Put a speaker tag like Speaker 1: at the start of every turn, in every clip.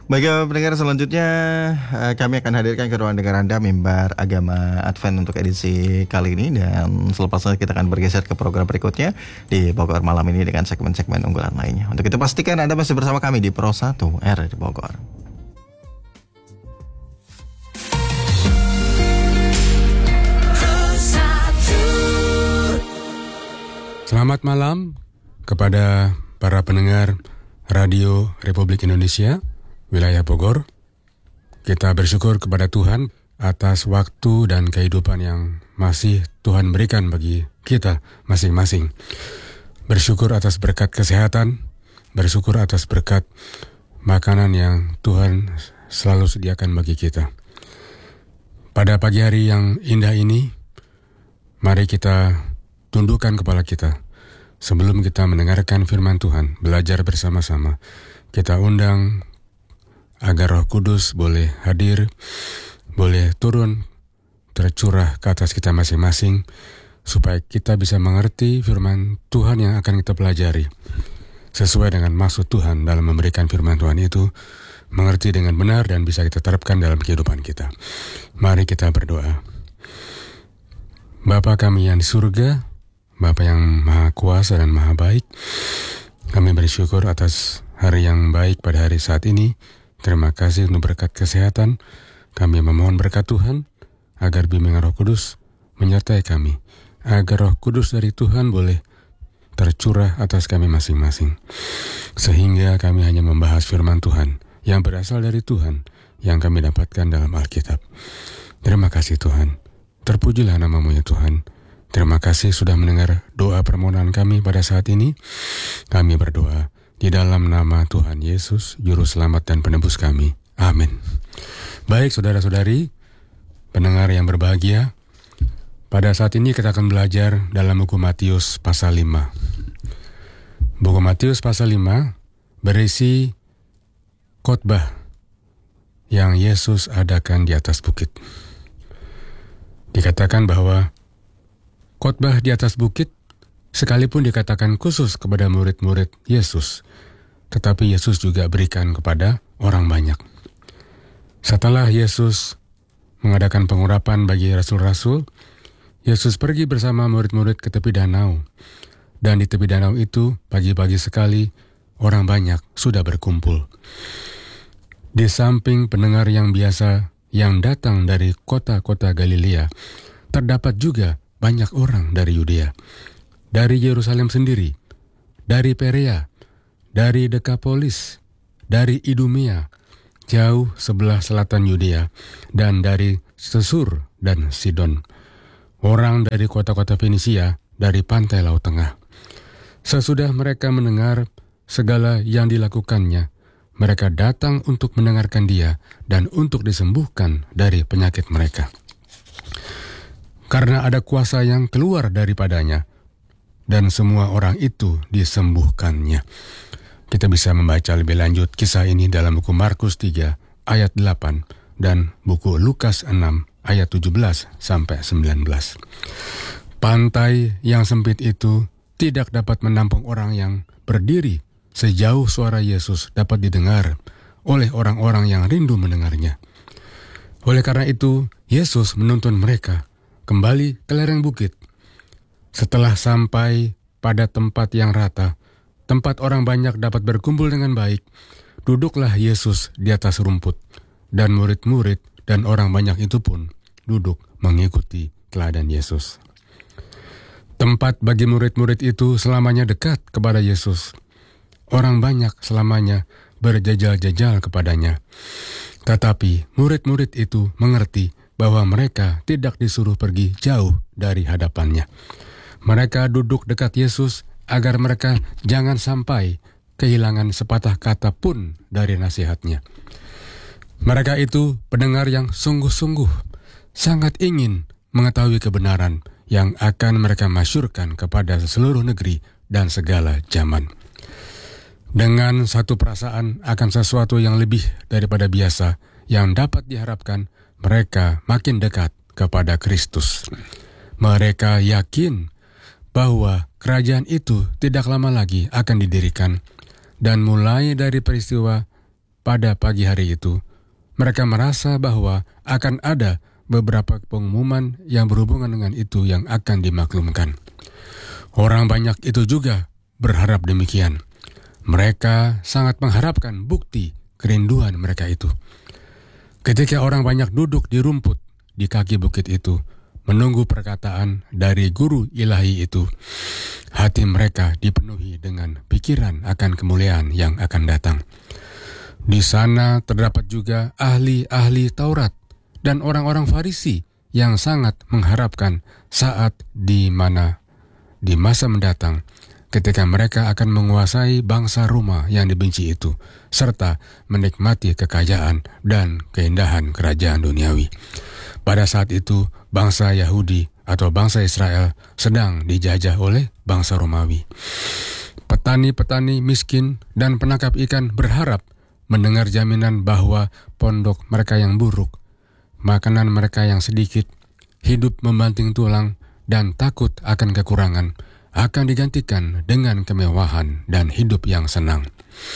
Speaker 1: Baik, pendengar, selanjutnya kami akan hadirkan ke ruang dengar Anda mimbar agama Advent untuk edisi kali ini, dan selepasnya kita akan bergeser ke program berikutnya di Bogor Malam ini dengan segmen-segmen unggulan lainnya. Untuk itu pastikan Anda masih bersama kami di Pro 1 R di Bogor.
Speaker 2: Selamat malam kepada para pendengar Radio Republik Indonesia wilayah Bogor. Kita bersyukur kepada Tuhan atas waktu dan kehidupan yang masih Tuhan berikan bagi kita masing-masing. Bersyukur atas berkat kesehatan, bersyukur atas berkat makanan yang Tuhan selalu sediakan bagi kita. Pada pagi hari yang indah ini, mari kita tundukkan kepala kita. Sebelum kita mendengarkan firman Tuhan, belajar bersama-sama, kita undang agar Roh Kudus boleh hadir, boleh turun, tercurah ke atas kita masing-masing, supaya kita bisa mengerti firman Tuhan yang akan kita pelajari. Sesuai dengan maksud Tuhan dalam memberikan firman Tuhan itu, mengerti dengan benar dan bisa kita terapkan dalam kehidupan kita. Mari kita berdoa. Bapa kami yang di surga, Bapa yang maha kuasa dan maha baik, kami bersyukur atas hari yang baik pada hari saat ini. Terima kasih untuk berkat kesehatan. Kami memohon berkat Tuhan agar bimbingan Roh Kudus menyertai kami, agar Roh Kudus dari Tuhan boleh tercurah atas kami masing-masing, sehingga kami hanya membahas firman Tuhan yang berasal dari Tuhan, yang kami dapatkan dalam Alkitab. Terima kasih Tuhan. Terpujilah nama-Mu ya Tuhan. Terima kasih sudah mendengar doa permohonan kami pada saat ini. Kami berdoa di dalam nama Tuhan Yesus, Juru Selamat dan Penebus kami. Amin. Baik saudara-saudari, pendengar yang berbahagia, pada saat ini kita akan belajar dalam buku Matius pasal 5. Buku Matius pasal 5 berisi khotbah yang Yesus adakan di atas bukit. Dikatakan bahwa khotbah di atas bukit sekalipun dikatakan khusus kepada murid-murid Yesus, tetapi Yesus juga berikan kepada orang banyak. Setelah Yesus mengadakan pengurapan bagi rasul-rasul, Yesus pergi bersama murid-murid ke tepi danau. Dan di tepi danau itu, pagi-pagi sekali, orang banyak sudah berkumpul. Di samping pendengar yang biasa yang datang dari kota-kota Galilea, terdapat juga banyak orang dari Yudea, dari Yerusalem sendiri, dari Perea, dari Dekapolis, dari Idumea, jauh sebelah selatan Yudea, dan dari Sesur dan Sidon. Orang dari kota-kota Fenisia, dari pantai Laut Tengah. Sesudah mereka mendengar segala yang dilakukannya, mereka datang untuk mendengarkan dia dan untuk disembuhkan dari penyakit mereka. Karena ada kuasa yang keluar daripadanya, dan semua orang itu disembuhkannya. Kita bisa membaca lebih lanjut kisah ini dalam buku Markus 3 ayat 8 dan buku Lukas 6 ayat 17 sampai 19. Pantai yang sempit itu tidak dapat menampung orang yang berdiri sejauh suara Yesus dapat didengar oleh orang-orang yang rindu mendengarnya. Oleh karena itu, Yesus menuntun mereka kembali ke lereng bukit. Setelah sampai pada tempat yang rata, tempat orang banyak dapat berkumpul dengan baik, duduklah Yesus di atas rumput, dan murid-murid dan orang banyak itu pun duduk mengikuti teladan Yesus. Tempat bagi murid-murid itu selamanya dekat kepada Yesus. Orang banyak selamanya berjajal-jajal kepadanya. Tetapi murid-murid itu mengerti bahwa mereka tidak disuruh pergi jauh dari hadapannya. Mereka duduk dekat Yesus agar mereka jangan sampai kehilangan sepatah kata pun dari nasihatnya. Mereka itu pendengar yang sungguh-sungguh, sangat ingin mengetahui kebenaran yang akan mereka masyurkan kepada seluruh negeri dan segala zaman. Dengan satu perasaan akan sesuatu yang lebih daripada biasa yang dapat diharapkan, mereka makin dekat kepada Kristus. Mereka yakin bahwa kerajaan itu tidak lama lagi akan didirikan, dan mulai dari peristiwa pada pagi hari itu, mereka merasa bahwa akan ada beberapa pengumuman yang berhubungan dengan itu yang akan dimaklumkan. Orang banyak itu juga berharap demikian. Mereka sangat mengharapkan bukti kerinduan mereka itu. Ketika orang banyak duduk di rumput di kaki bukit itu, menunggu perkataan dari guru ilahi itu, hati mereka dipenuhi dengan pikiran akan kemuliaan yang akan datang. Di sana terdapat juga ahli-ahli Taurat dan orang-orang Farisi yang sangat mengharapkan saat di mana di masa mendatang ketika mereka akan menguasai bangsa Roma yang dibenci itu, serta menikmati kekayaan dan keindahan kerajaan duniawi. Pada saat itu, bangsa Yahudi atau bangsa Israel sedang dijajah oleh bangsa Romawi. Petani-petani miskin dan penangkap ikan berharap mendengar jaminan bahwa pondok mereka yang buruk, makanan mereka yang sedikit, hidup membanting tulang, dan takut akan kekurangan akan digantikan dengan kemewahan dan hidup yang senang.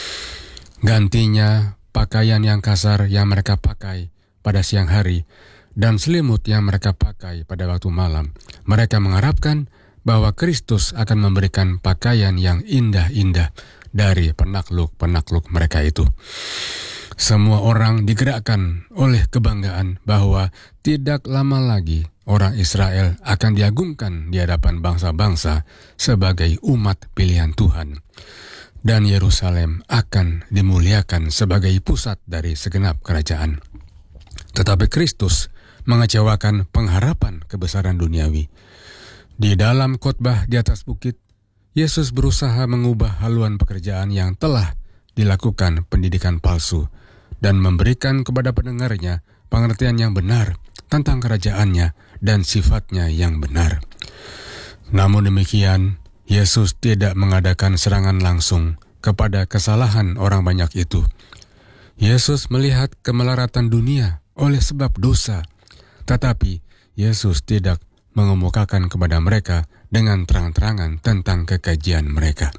Speaker 2: Gantinya, pakaian yang kasar yang mereka pakai pada siang hari dan selimut yang mereka pakai pada waktu malam, mereka mengharapkan bahwa Kristus akan memberikan pakaian yang indah-indah dari penakluk-penakluk mereka itu. Semua orang digerakkan oleh kebanggaan bahwa tidak lama lagi orang Israel akan diagungkan di hadapan bangsa-bangsa sebagai umat pilihan Tuhan. Dan Yerusalem akan dimuliakan sebagai pusat dari segenap kerajaan. Tetapi Kristus mengecewakan pengharapan kebesaran duniawi. Di dalam khotbah di atas bukit, Yesus berusaha mengubah haluan pekerjaan yang telah dilakukan pendidikan palsu dan memberikan kepada pendengarnya pengertian yang benar tentang kerajaannya dan sifatnya yang benar. Namun demikian, Yesus tidak mengadakan serangan langsung kepada kesalahan orang banyak itu. Yesus melihat kemelaratan dunia oleh sebab dosa, tetapi Yesus tidak mengemukakan kepada mereka dengan terang-terangan tentang kekejian mereka.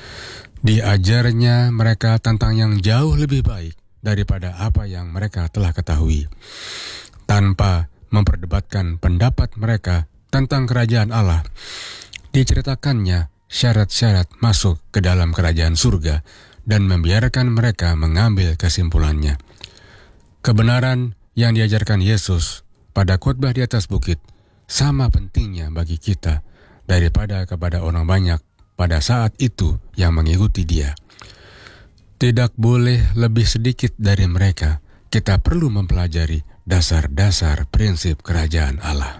Speaker 2: Diajarnya mereka tentang yang jauh lebih baik daripada apa yang mereka telah ketahui. Tanpa memperdebatkan pendapat mereka tentang kerajaan Allah, diceritakannya syarat-syarat masuk ke dalam kerajaan surga dan membiarkan mereka mengambil kesimpulannya. Kebenaran yang diajarkan Yesus pada khotbah di atas bukit sama pentingnya bagi kita daripada kepada orang banyak pada saat itu yang mengikuti Dia. Tidak boleh lebih sedikit dari mereka. Kita perlu mempelajari dasar-dasar prinsip kerajaan Allah.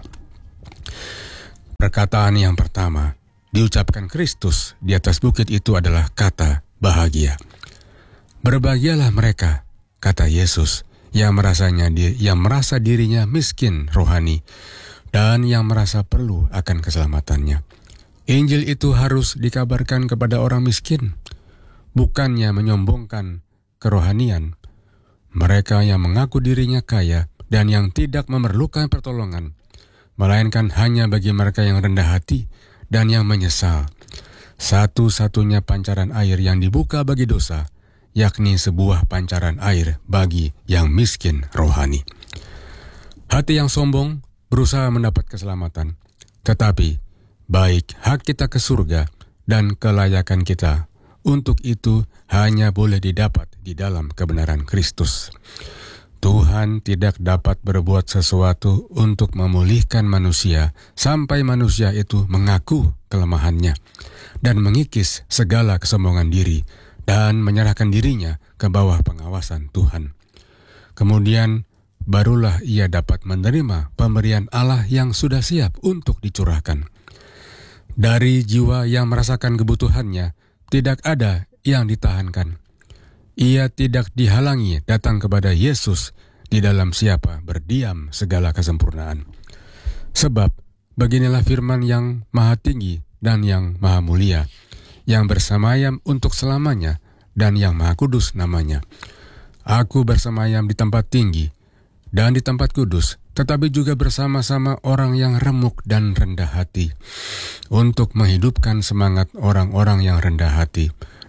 Speaker 2: Perkataan yang pertama diucapkan Kristus di atas bukit itu adalah kata bahagia. Berbahagialah mereka, kata Yesus, yang merasa dirinya miskin rohani dan yang merasa perlu akan keselamatannya. Injil itu harus dikabarkan kepada orang miskin, bukannya menyombongkan kerohanian. Mereka yang mengaku dirinya kaya dan yang tidak memerlukan pertolongan, melainkan hanya bagi mereka yang rendah hati dan yang menyesal. Satu-satunya pancaran air yang dibuka bagi dosa, yakni sebuah pancaran air bagi yang miskin rohani. Hati yang sombong berusaha mendapat keselamatan, tetapi baik hak kita ke surga dan kelayakan kita untuk itu hanya boleh didapat di dalam kebenaran Kristus. Tuhan tidak dapat berbuat sesuatu untuk memulihkan manusia sampai manusia itu mengaku kelemahannya dan mengikis segala kesombongan diri dan menyerahkan dirinya ke bawah pengawasan Tuhan. Kemudian barulah ia dapat menerima pemberian Allah yang sudah siap untuk dicurahkan. Dari jiwa yang merasakan kebutuhannya, tidak ada yang ditahankan. Ia tidak dihalangi datang kepada Yesus, di dalam siapa berdiam segala kesempurnaan. Sebab beginilah firman yang maha tinggi dan yang maha mulia, yang bersemayam untuk selamanya dan yang maha kudus namanya. Aku bersemayam di tempat tinggi dan di tempat kudus, tetapi juga bersama-sama orang yang remuk dan rendah hati, untuk menghidupkan semangat orang-orang yang rendah hati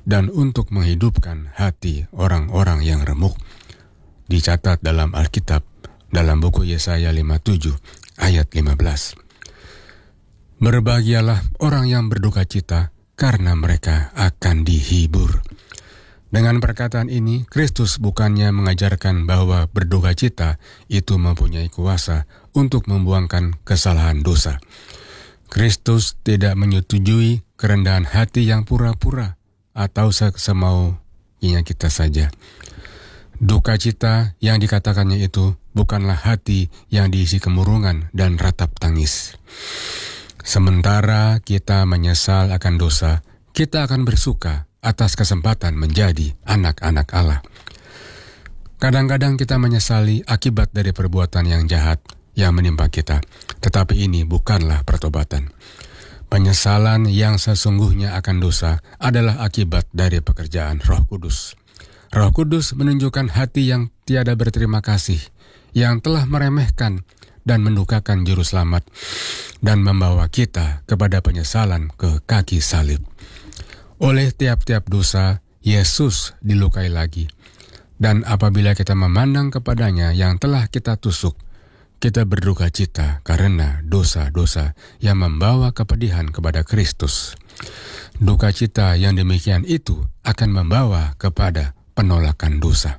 Speaker 2: dan untuk menghidupkan hati orang-orang yang remuk. Dicatat dalam Alkitab, dalam buku Yesaya 57 ayat 15. Berbahagialah orang yang berduka cita, karena mereka akan dihibur. Dengan perkataan ini, Kristus bukannya mengajarkan bahwa berduka cita itu mempunyai kuasa untuk membuangkan kesalahan dosa. Kristus tidak menyetujui kerendahan hati yang pura-pura atau semaunya kita saja. Duka cita yang dikatakannya itu bukanlah hati yang diisi kemurungan dan ratap tangis. Sementara kita menyesal akan dosa, kita akan bersuka atas kesempatan menjadi anak-anak Allah. Kadang-kadang kita menyesali akibat dari perbuatan yang jahat yang menimpa kita, tetapi ini bukanlah pertobatan. Penyesalan yang sesungguhnya akan dosa adalah akibat dari pekerjaan Roh Kudus. Roh Kudus menunjukkan hati yang tiada berterima kasih, yang telah meremehkan dan mendukakan juru selamat, dan membawa kita kepada penyesalan ke kaki salib. Oleh tiap-tiap dosa, Yesus dilukai lagi. Dan apabila kita memandang kepadanya yang telah kita tusuk, kita berduka cita karena dosa-dosa yang membawa kepedihan kepada Kristus. Duka cita yang demikian itu akan membawa kepada penolakan dosa.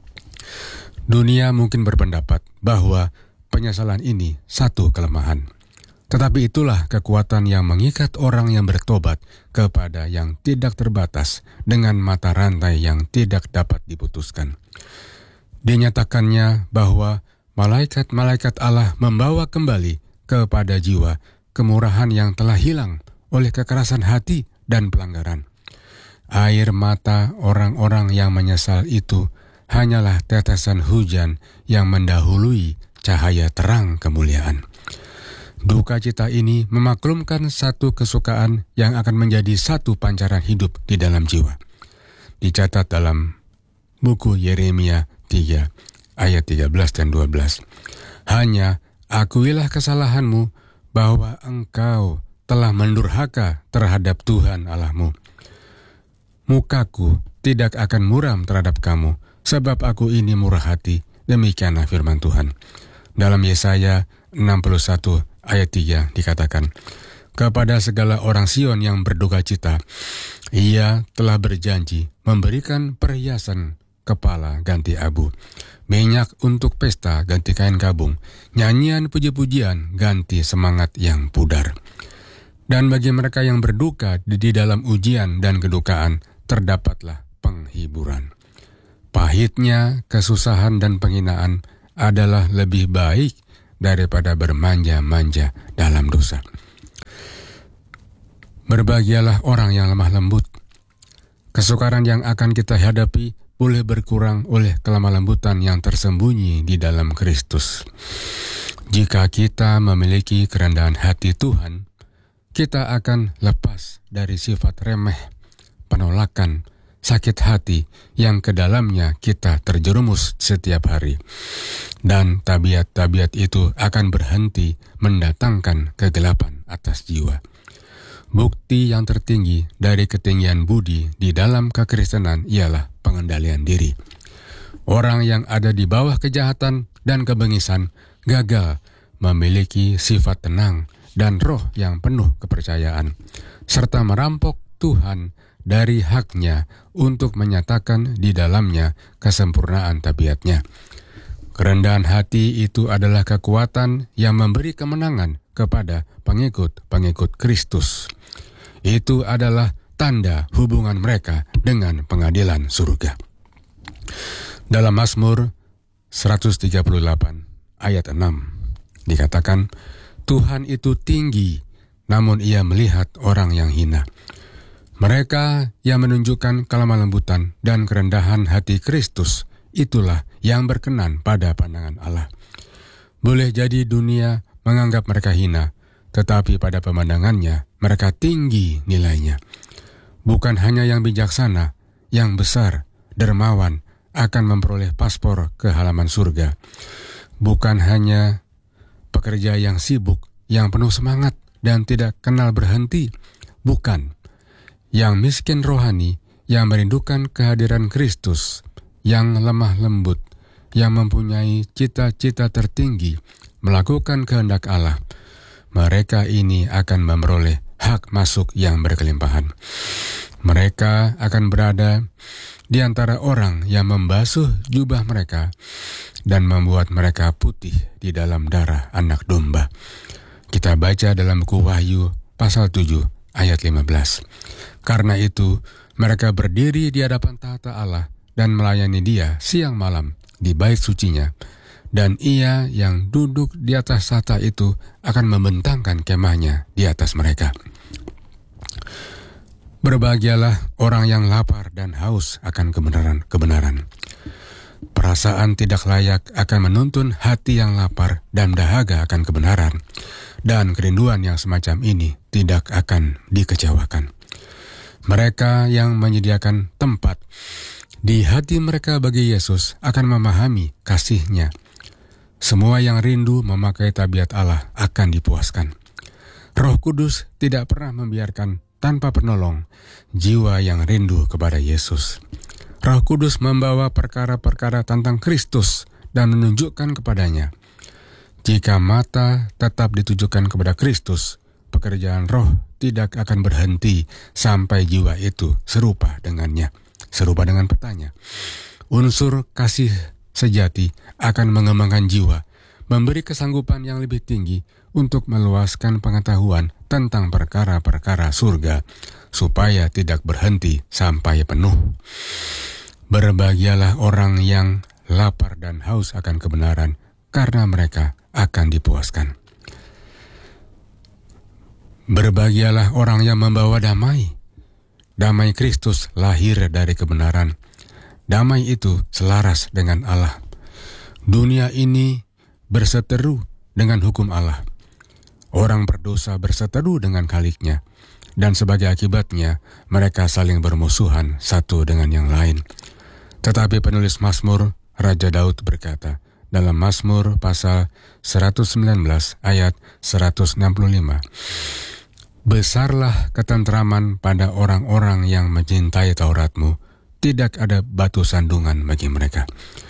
Speaker 2: Dunia mungkin berpendapat bahwa penyesalan ini satu kelemahan. Tetapi itulah kekuatan yang mengikat orang yang bertobat kepada yang tidak terbatas dengan mata rantai yang tidak dapat diputuskan. Dinyatakannya bahwa malaikat-malaikat Allah membawa kembali kepada jiwa kemurahan yang telah hilang oleh kekerasan hati dan pelanggaran. Air mata orang-orang yang menyesal itu hanyalah tetesan hujan yang mendahului cahaya terang kemuliaan. Duka cita ini memaklumkan satu kesukaan yang akan menjadi satu pancaran hidup di dalam jiwa. Dicatat dalam buku Yeremia 3 ayat 13 dan 12. Hanya akuilah kesalahanmu bahwa engkau telah mendurhaka terhadap Tuhan Allahmu. Mukaku tidak akan muram terhadap kamu, sebab aku ini murah hati. Demikianlah firman Tuhan. Dalam Yesaya 61 ayat 3 dikatakan, kepada segala orang Sion yang berduka cita, Ia telah berjanji memberikan perhiasan kepala ganti abu, minyak untuk pesta ganti kain gabung, nyanyian puji-pujian ganti semangat yang pudar. Dan bagi mereka yang berduka di dalam ujian dan kedukaan, terdapatlah penghiburan. Pahitnya kesusahan dan penghinaan adalah lebih baik daripada bermanja-manja dalam dosa. Berbahagialah orang yang lemah lembut. Kesukaran yang akan kita hadapi boleh berkurang oleh kelemah lembutan yang tersembunyi di dalam Kristus. Jika kita memiliki kerendahan hati Tuhan, kita akan lepas dari sifat remeh, penolakan, sakit hati yang ke dalamnya kita terjerumus setiap hari. Dan tabiat-tabiat itu akan berhenti mendatangkan kegelapan atas jiwa. Bukti yang tertinggi dari ketinggian budi di dalam kekristenan ialah pengendalian diri. Orang yang ada di bawah kejahatan dan kebengisan gagal memiliki sifat tenang dan roh yang penuh kepercayaan, serta merampok Tuhan dari haknya untuk menyatakan di dalamnya kesempurnaan tabiatnya. Kerendahan hati itu adalah kekuatan yang memberi kemenangan kepada pengikut-pengikut Kristus. Itu adalah tanda hubungan mereka dengan pengadilan surga. Dalam Mazmur 138 ayat 6 dikatakan, Tuhan itu tinggi, namun Ia melihat orang yang hina. Mereka yang menunjukkan kelemah lembutan dan kerendahan hati Kristus, itulah yang berkenan pada pandangan Allah. Boleh jadi dunia menganggap mereka hina, tetapi pada pemandangannya mereka tinggi nilainya. Bukan hanya yang bijaksana, yang besar, dermawan akan memperoleh paspor ke halaman surga. Bukan hanya pekerja yang sibuk, yang penuh semangat dan tidak kenal berhenti. Bukan. Yang miskin rohani, yang merindukan kehadiran Kristus, yang lemah lembut, yang mempunyai cita-cita tertinggi, melakukan kehendak Allah, mereka ini akan memperoleh hak masuk yang berkelimpahan. Mereka akan berada di antara orang yang membasuh jubah mereka dan membuat mereka putih di dalam darah anak domba. Kita baca dalam buku Wahyu pasal 7 ayat 15. Karena itu, mereka berdiri di hadapan tahta Allah dan melayani Dia siang malam di bait sucinya. Dan Ia yang duduk di atas tahta itu akan membentangkan kemahnya di atas mereka. Berbahagialah orang yang lapar dan haus akan kebenaran. Perasaan tidak layak akan menuntun hati yang lapar dan dahaga akan kebenaran. Dan kerinduan yang semacam ini tidak akan dikecewakan. Mereka yang menyediakan tempat di hati mereka bagi Yesus akan memahami kasih-Nya. Semua yang rindu memakai tabiat Allah akan dipuaskan. Roh Kudus tidak pernah membiarkan tanpa penolong jiwa yang rindu kepada Yesus. Roh Kudus membawa perkara-perkara tentang Kristus dan menunjukkan kepadanya. Jika mata tetap ditujukan kepada Kristus, pekerjaan roh tidak akan berhenti sampai jiwa itu serupa dengannya, serupa dengan petanya. Unsur kasih sejati akan mengembangkan jiwa, memberi kesanggupan yang lebih tinggi untuk meluaskan pengetahuan tentang perkara-perkara surga, supaya tidak berhenti sampai penuh. Berbahagialah orang yang lapar dan haus akan kebenaran, karena mereka akan dipuaskan. Berbahagialah orang yang membawa damai. Damai Kristus lahir dari kebenaran. Damai itu selaras dengan Allah. Dunia ini berseteru dengan hukum Allah. Orang berdosa berseteru dengan Khalik-Nya, dan sebagai akibatnya mereka saling bermusuhan satu dengan yang lain. Tetapi penulis Mazmur, Raja Daud berkata dalam Mazmur pasal 119 ayat 165, besarlah ketentraman pada orang-orang yang mencintai Taurat-Mu, tidak ada batu sandungan bagi mereka.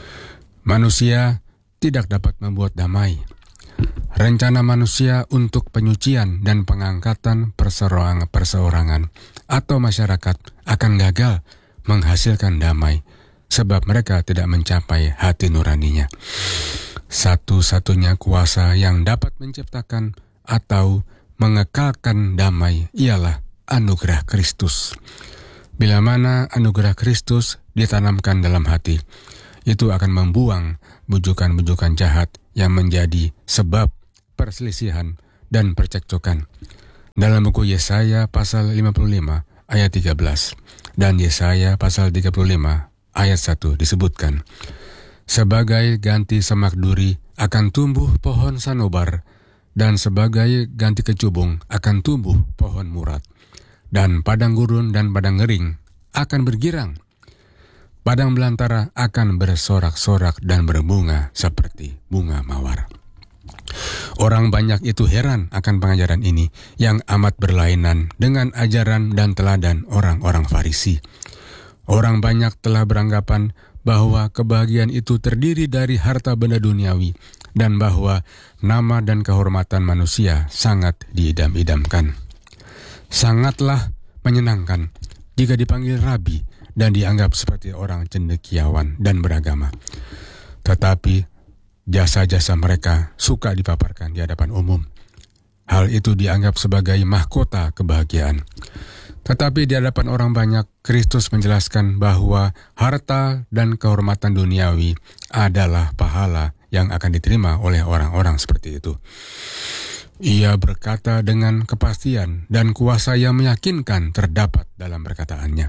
Speaker 2: Manusia tidak dapat membuat damai. Rencana manusia untuk penyucian dan pengangkatan perseorangan atau masyarakat akan gagal menghasilkan damai, sebab mereka tidak mencapai hati nuraninya. Satu-satunya kuasa yang dapat menciptakan atau mengekalkan damai ialah anugerah Kristus. Bila mana anugerah Kristus ditanamkan dalam hati, itu akan membuang bujukan-bujukan jahat yang menjadi sebab perselisihan dan percekcokan. Dalam buku Yesaya pasal 55 ayat 13 dan Yesaya pasal 35 ayat 1 disebutkan, sebagai ganti semak duri akan tumbuh pohon sanobar, dan sebagai ganti kecubung akan tumbuh pohon murad, dan padang gurun dan padang ngering akan bergirang. Padang belantara akan bersorak-sorak dan berbunga seperti bunga mawar. Orang banyak itu heran akan pengajaran ini yang amat berlainan dengan ajaran dan teladan orang-orang Farisi. Orang banyak telah beranggapan bahwa kebahagiaan itu terdiri dari harta benda duniawi dan bahwa nama dan kehormatan manusia sangat diidam-idamkan. Sangatlah menyenangkan jika dipanggil rabi dan dianggap seperti orang cendekiawan dan beragama. Tetapi jasa-jasa mereka suka dipaparkan di hadapan umum. Hal itu dianggap sebagai mahkota kebahagiaan. Tetapi di hadapan orang banyak, Kristus menjelaskan bahwa harta dan kehormatan duniawi adalah pahala yang akan diterima oleh orang-orang seperti itu. Ia berkata dengan kepastian dan kuasa yang meyakinkan terdapat dalam perkataannya.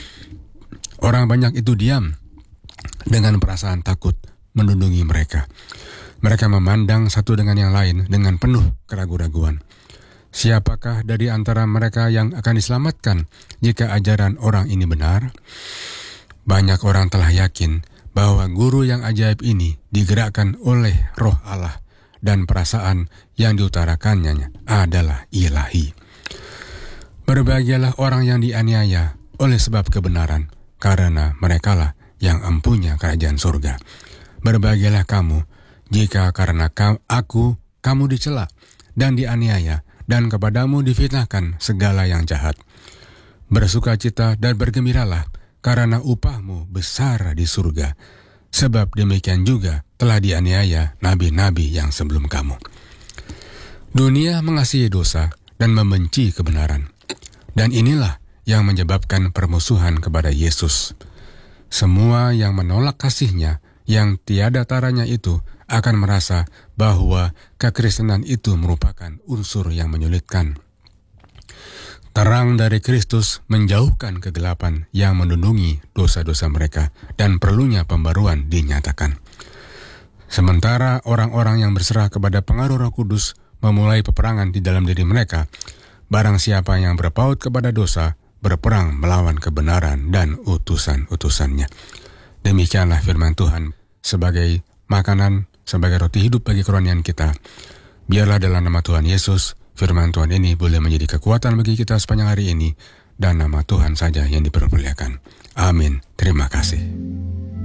Speaker 2: Orang banyak itu diam dengan perasaan takut menundungi mereka. Mereka memandang satu dengan yang lain dengan penuh keraguan-raguan. Siapakah dari antara mereka yang akan diselamatkan jika ajaran orang ini benar? Banyak orang telah yakin bahwa guru yang ajaib ini digerakkan oleh Roh Allah dan perasaan yang diutarakannya adalah ilahi. Berbahagialah orang yang dianiaya oleh sebab kebenaran, karena merekalah yang empunya kerajaan surga. Berbahagialah kamu, jika karena kamu dicela dan dianiaya, dan kepadamu difitnahkan segala yang jahat. Bersukacita dan bergembiralah, karena upahmu besar di surga, sebab demikian juga telah dianiaya nabi-nabi yang sebelum kamu. Dunia mengasihi dosa dan membenci kebenaran, dan inilah yang menyebabkan permusuhan kepada Yesus. Semua yang menolak kasih-Nya yang tiada taranya itu akan merasa bahwa kekristenan itu merupakan unsur yang menyulitkan. Terang dari Kristus menjauhkan kegelapan yang menundungi dosa-dosa mereka, dan perlunya pembaruan dinyatakan. Sementara orang-orang yang berserah kepada pengaruh Roh Kudus memulai peperangan di dalam diri mereka, barang siapa yang berpaut kepada dosa berperang melawan kebenaran dan utusan-utusannya. Demikianlah firman Tuhan sebagai makanan, sebagai roti hidup bagi kerohanian kita. Biarlah dalam nama Tuhan Yesus, firman Tuhan ini boleh menjadi kekuatan bagi kita sepanjang hari ini, dan nama Tuhan saja yang dipermuliakan. Amin. Terima kasih.